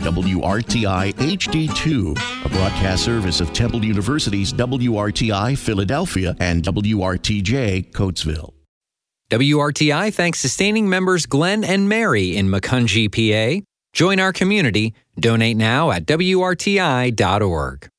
WRTI HD2, a broadcast service of Temple University's WRTI Philadelphia and WRTJ Coatesville. WRTI thanks sustaining members Glenn and Mary in Macungie, PA. Join our community. Donate now at WRTI.org.